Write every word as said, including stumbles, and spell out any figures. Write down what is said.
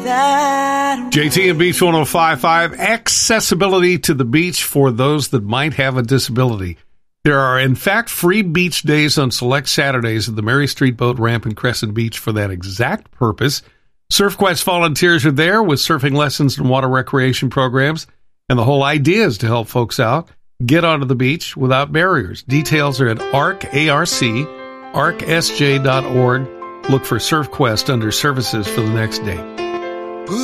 that J T and Beach one oh five point five, accessibility to the beach for those that might have a disability. There are, in fact, free beach days on select Saturdays at the Mary Street Boat Ramp in Crescent Beach for that exact purpose. SurfQuest volunteers are there with surfing lessons and water recreation programs, and the whole idea is to help folks out get onto the beach without barriers. Details are at A R C, A R C, arc S J dot org. Look for SurfQuest under services for the next day.